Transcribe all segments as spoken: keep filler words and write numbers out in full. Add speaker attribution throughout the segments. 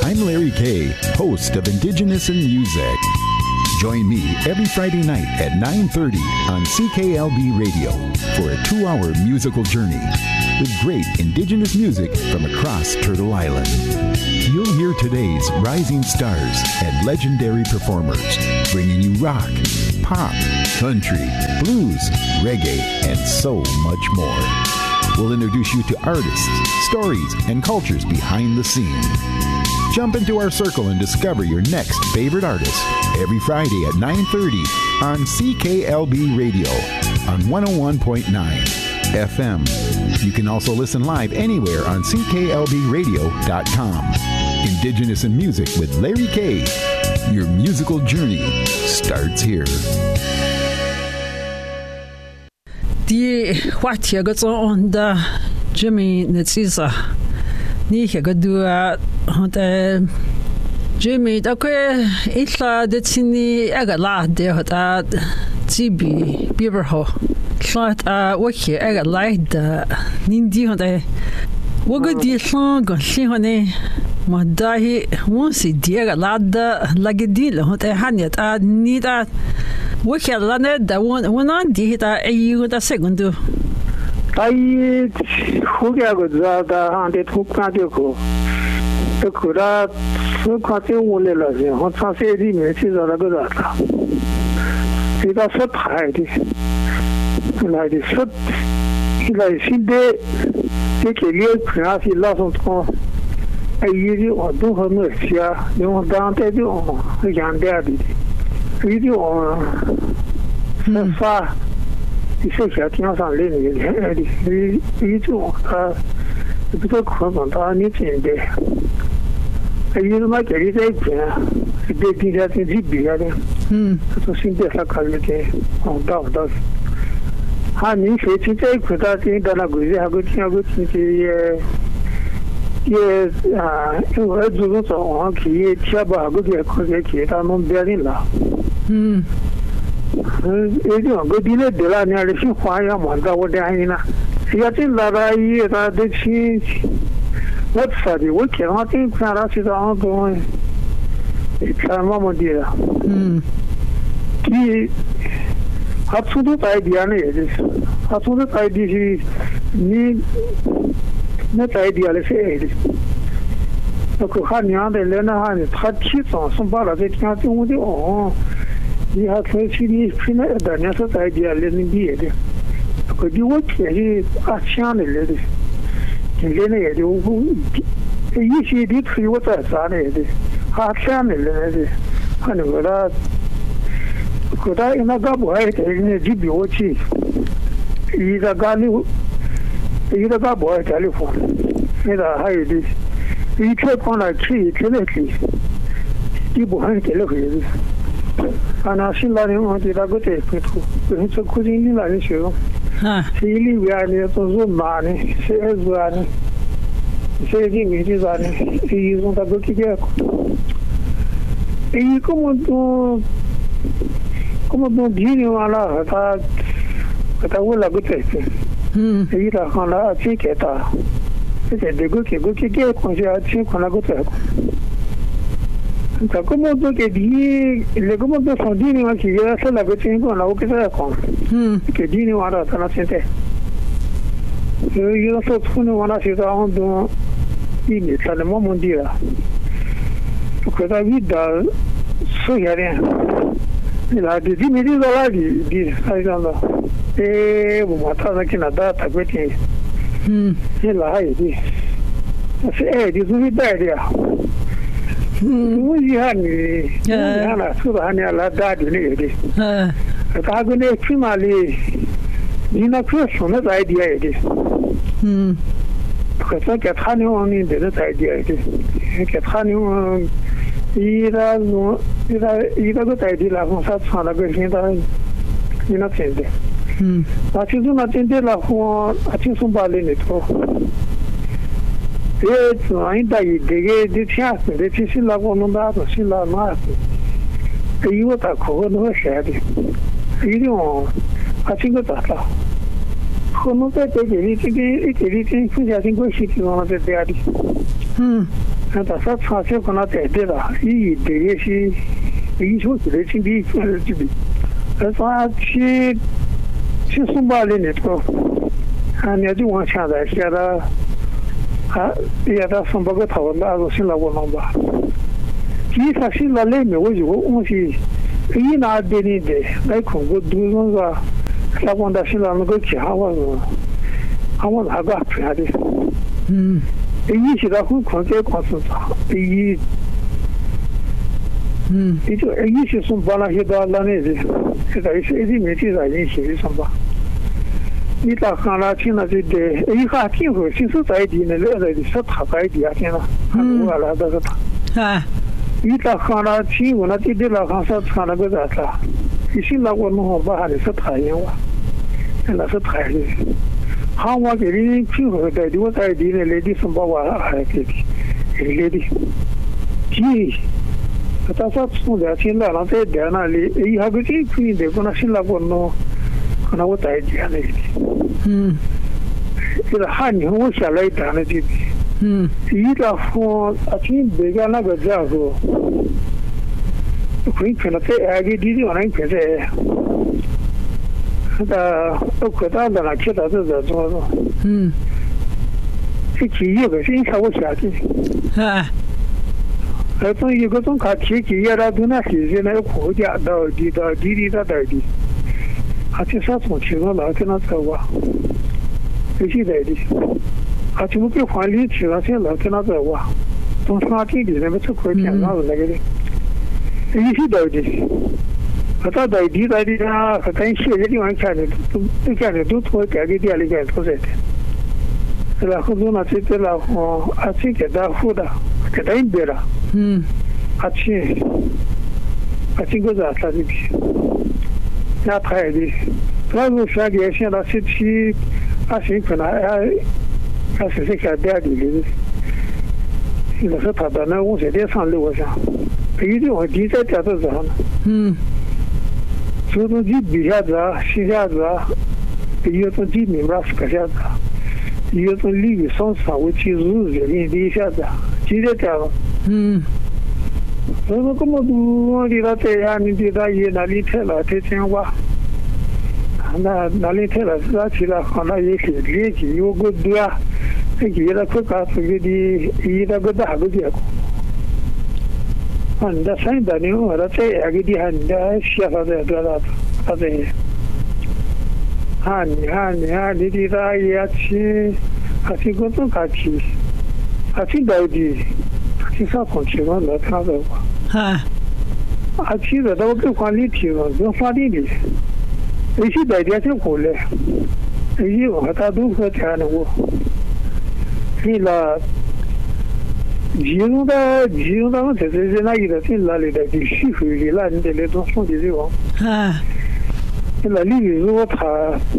Speaker 1: I'm Larry Kay, host of Indigenous in Music. Join me every Friday night at nine thirty on C K L B Radio for a two-hour musical journey with great Indigenous music from across Turtle Island. You'll hear today's rising stars and legendary performers, bringing you rock, pop, country, blues, reggae, and so much more. We'll introduce you to artists, stories, and cultures behind the scene. Jump into our circle and discover your next favorite artist every Friday at nine thirty on C K L B Radio on one oh one point nine F M. You can also listen live anywhere on C K L B radio dot com. Indigenous in Music with Larry Kay. Your musical journey starts here.
Speaker 2: Die wat je gaat on da Jimmy Netsisa. Niet je gaat doen want Jimmy dat kun isla dit zien die ega la de het a tibi biberho. Slaat a wat je ega la de niet die want wat gaat die slang gaan zien wanneer maar daar hij once die ega la de lagedile want hij had niet a niet a wat je la net dat wan wan die het a je dat segundo.
Speaker 3: Ai hoe ga goed dat aan dit hoe kan je ko. तो खुदा सब खाते बोले लगे हम सांसे दी में चीज़ अलग जाता इधर सब खाए थी इलाज सब इलाज सीधे ये के लिए प्रयास इलाज होता है ये जो दो हमें सिया जो दांते जो जानते आदि ये जो सफा इसे क्या क्या सांले नहीं है ये जो का ये तो खुद बनता नहीं चेंगे ये तो मैं कह रही थी कि देखी जाती थी बिया ने तो सिंपल सा कर लेते हैं दाव दाव हाँ नहीं सोची थी एक खुदा थी दाना गुज़े हाँ कुछ ना कुछ नहीं ये ये वो जो तो वहाँ की ये क्या बाहर कुछ एक कुछ एक ये था मैं बिया नहीं ला ये जो कुछ दिन दिला नहीं आले सी ख्वाहिश मानता वो डे आई ना ये तो लड़ा ये था देखी What for the week? I think that is all going. It's a moment, dear. Hmm. He had to do idea. Had to do idea. Need not idea. Let's say. Okay, honey, and the Lena had had kids on some bar. They can't do it. Oh, he had to see the finite. The next idea. Let me be it. Okay, you what? He a channel. लेने ये जो ये चीज़ थी वो तो सारे थे हाथ से आने लेने थे हने बड़ा खुदा इन्हें कब हुआ है इन्हें जी भी वो चीज़ ये तो गाली ये तो कब हुआ है टेलीफोन ये तो है ये ये क्या कौन है चीज़ चले की ये बहुत टेलीफोन ये अनासिन लाने में तेरा को ते कुछ कुछ कुछ नहीं लाने चाहिए Sili viane to zumane, se zuane. Se di mi zane, e non da do que é. E como do como do dinho lá, tá tá o lá gote. Hum. E lá com lá fica tá. Se de go que go que é com já tinha com lá gote. Então como do que di, le como do sondinho aqui, já se lá gote com lá o que é com. Que dinho ara tá na sente. Eu eu só tudo ana se dá um do e me tá no momento dia. Porque da vida só já é. Ela de me diz lá de de sai lá. Eh, vou matar aqui na data que tem. Hum. Ela aí de. É, de novidade. Hum. Já ni. Já na sua na lá da de né. Ah. Tá agora primali. Ina question that idea it is. Hmm. Because I get honey on in that idea it is. I get honey on ira no ira ira good idea la con sa sana que ainda ina tende. Hmm. Mas isso não tende lá com a tinha um balene to. E ainda aí de de tinha de tinha lá com não dá assim lá mais. E eu tá com no chefe. E não assim que tá lá. Como que te que que que que que já tem coisa que não é verdade. Hum. 那他说他就跟他在的了，一这个是一说起来经济呃这边，而他去去送巴的那个，啊，你就往前来写的，啊，也他送巴个头，那就新来我弄吧。其实新来来没我就我是，一拿的你的来看过都那个，他讲的新来那个其他我说，啊我那个偏的，
Speaker 2: 嗯。
Speaker 3: 一是他很看这公司上，一，
Speaker 2: 嗯，
Speaker 3: 一就一是送巴那些到那里的，现在一些一些媒体上一些送巴，你打看了听了这的，一下听说新手在地呢，来来的是他在地啊，听了，看我来这个他，
Speaker 2: 啊，
Speaker 3: 你打看了听我那地的了，看说看那个啥子，一些那我弄把还是他样哇，那是他的。好，我给你听说在地，我在地呢，来的什么话还给的，来的，几，他说从两千来，那在在那里，以后个这可以的，可能新来过弄，可能我在家那里，
Speaker 2: 嗯，
Speaker 3: 这个汉人我下来谈了这边，
Speaker 2: 嗯，
Speaker 3: 一个风啊，听别个那个家伙，可以可能在那个地方能可在。的都可大的了，其他这这做做，
Speaker 2: 嗯，
Speaker 3: 这企业个先看我下去，
Speaker 2: 啊，
Speaker 3: 而从一个从看企业了，从那些些那个国家到地到地里到到地，啊，这啥从其中老跟那走啊，这些在的，啊，就不给环里去了，现老跟那走啊，从沙地里那边出块田那那个的，这些到的。他到在地在地啊，他跟些地方看的都都看的都从改个店里边出来的。然后从那这这了哦，啊这给他付的，给他一笔了。
Speaker 2: 嗯。
Speaker 3: 啊去，啊这个啥啥的，那拍的，那个啥的现在是去，啊谁可能啊，啊是是看店里的，现在是他的那我在店上楼上，有的我地在家头上呢。
Speaker 2: 嗯。
Speaker 3: 所以说，你比下子啊，西下子啊，有种地名吧是个下子，有种利于上上我去入人民的下子，记得讲了。
Speaker 2: 嗯。
Speaker 3: 所以说，这么多的他这样，你的他也哪里退了，退钱哇？那哪里退了？是他去了，好那也是联系有个多啊，这给他可搞这个的，一那个大个结果。啊，你的三百年我的这个地方，你的写法在多少？他这，啊，你看，你看，你的他也去，啊，去工作卡去，啊，去到的，去上空去了，那他这个，
Speaker 2: 啊，
Speaker 3: 啊，去了到跟管理体了，跟法律里，有些大家就过来，有些我他都和谈的我，你了。其中的其中的，这这这那一个在哪里的？就许回的那你的那种送的这种。
Speaker 2: 啊。
Speaker 3: 那里如果他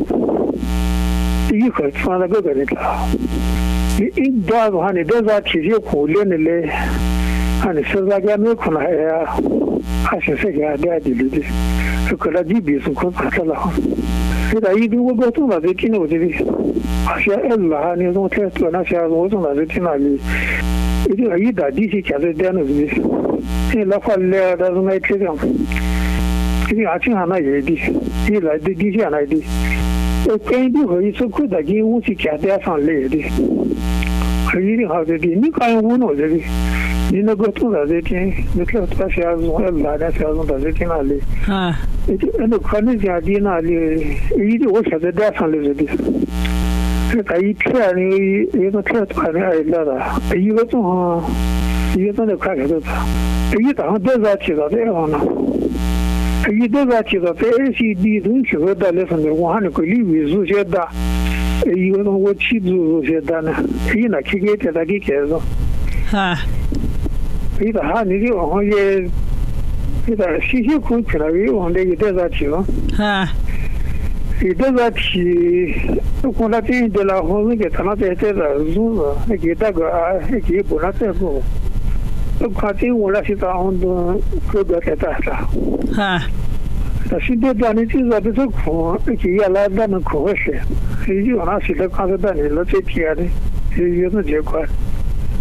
Speaker 3: 一会穿那个个的他，你一到的话，你到时提前苦练的嘞，啊，你实在讲没可能呀，还是这个两地里的，可能你比是可怕的了。现在一个我搞懂了，在听我这里，好像二啦，你从天做那些，我从那在听那里。一定要一打地气讲在这样的东西，这老话来，但是那这样，这个阿青还那也的，一来的地下来的，呃，跟的和一次困的跟我去讲在上来的，还一定好的的，你看我弄这里，你那个做到这天，你看他小子我来的小子到这天那里，
Speaker 2: 啊，
Speaker 3: 也就那看那家的那里，一定我现在在上来这里。这个一天呢，一个天团的还来了，一个钟哈，一个钟的快开始走，一早上多少起早这样呢？一多少起早这些地东西和到那上面，我还能够立为数些大，一个钟我起足数些大呢，一那开开在那给开着，
Speaker 2: 啊，
Speaker 3: 一早上你就往也，一早新鲜空气了，又往那个多少起了，
Speaker 2: 啊。
Speaker 3: 有的个题，我那这的了，我们给他那在在那做着，那给那个啊，那给不那在做，那看这我那些当红都各个在在啥，
Speaker 2: 啊，
Speaker 3: 但是这当你就是说这是苦，那给原来那能苦些，也就那些的看着当你了这天的，也有那结果，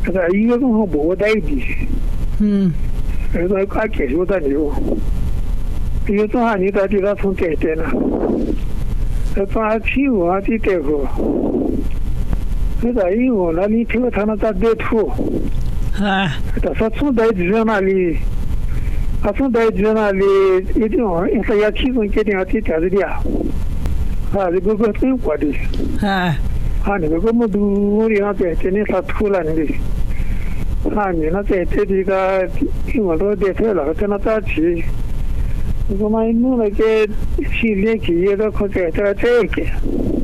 Speaker 3: 그래서 이거 좀 뭐 다이디.
Speaker 2: 음.
Speaker 3: 그래서 까 계속 다니고. 이거 좀 아니다 디가 손대 되나. 그래서 아치고 아치 되고. 그래서 이거 나니 티가 하나다 대투.
Speaker 2: 아.
Speaker 3: 그래서 손 다이디 전화리. 아손 다이디 전화리 이거 인사야 치고 깨딩 아치 되더야. 아, 이거 그거 quoi dit.
Speaker 2: 아.
Speaker 3: 아니 그거 뭐 누리나 때문에 사투라는데. 아니 나 때때가 이거로 대체라 그때나 따지. 그거 많이 누나게 실례 기회가 커져야 되게.